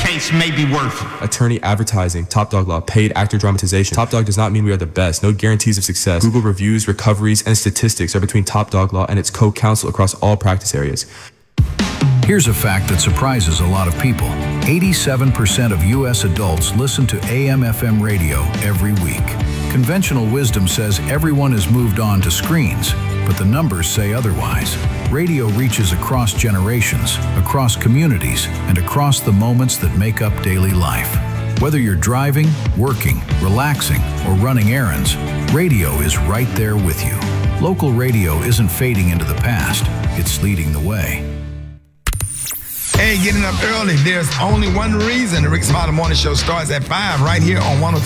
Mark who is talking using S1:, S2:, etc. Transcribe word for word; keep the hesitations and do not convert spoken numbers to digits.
S1: case may be worth it.
S2: Attorney advertising, Top Dog Law, paid actor dramatization. Top Dog does not mean we are the best. No guarantees of success. Google reviews, recoveries, and statistics are between Top Dog Law and its co-counsel across all practice areas.
S3: Here's a fact that surprises a lot of people. eighty-seven percent of U S adults listen to A M F M radio every week. Conventional wisdom says everyone has moved on to screens, but the numbers say otherwise. Radio reaches across generations, across communities, and across the moments that make up daily life. Whether you're driving, working, relaxing, or running errands, radio is right there with you. Local radio isn't fading into the past, it's leading the way.
S4: Hey, getting up early. There's only one reason the Rick Smiley Morning Show starts at five right here on one oh two.